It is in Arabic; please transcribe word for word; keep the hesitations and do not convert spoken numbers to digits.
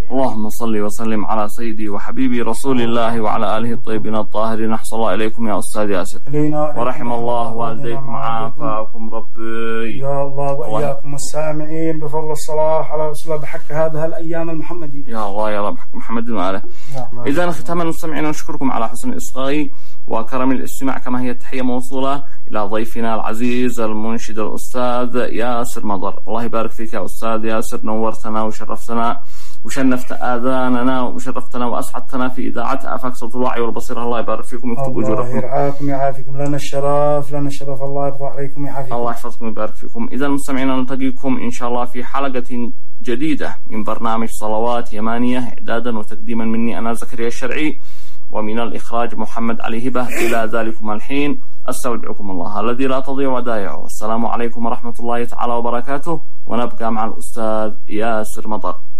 اللهم صل وسلم على سيدي وحبيبي رسول الله وعلى آله الطيبين الطاهرين. أحسن الله إليكم يا أستاذ ياسر، ورحم الله والديكم عافاكم ربي يا الله، وإياكم السامعين بفضل الصلاة على رسول الله بحق هذه الأيام المحمدية يا الله يا رب بحق محمد وآله. إذا ختاما مستمعين نشكركم على حسن الإصغاء وكرم الاستماع، كما هي التحية موصولة إلى ضيفنا العزيز المنشد الأستاذ ياسر مضر. الله يبارك فيك يا أستاذ ياسر، نورتنا وشرفتنا وشنفت آذاننا وشرفتنا وأسعدتنا في إذاعة آفاق صوت الوعي والبصيرة. الله يبارك فيكم ويكتب أجوركم. الله يرعاكم ويعافيكم، لنا الشرف لنا الشرف، الله يرضى عليكم ويعافيكم. الله يحفظكم ويبارك فيكم. إذا مستمعينا نلتقيكم إن شاء الله في حلقة جديدة من برنامج صلوات يمانية، إعدادا وتقديما مني أنا زكريا الشرعي، ومن الإخراج محمد علي هبة. إلى ذلكم الحين أستودعكم الله الذي لا تضيع ودائعه. السلام عليكم ورحمة الله تعالى وبركاته، ونبقى مع الأستاذ ياسر مضر.